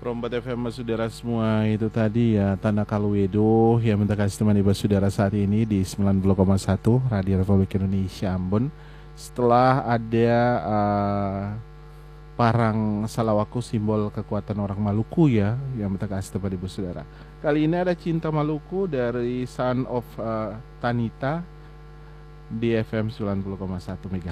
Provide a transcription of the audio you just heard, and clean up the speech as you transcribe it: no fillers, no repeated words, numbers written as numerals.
Rombat FM saudara semua, itu tadi ya Tanda Kalwedo yang minta kasih teman ibu saudara saat ini di 90,1 Radio Republik Indonesia Ambon. Setelah ada parang Salawaku, simbol kekuatan orang Maluku ya, yang minta kasih teman ibu saudara. Kali ini ada Cinta Maluku dari Son of Tanita di FM 90,1 MHz.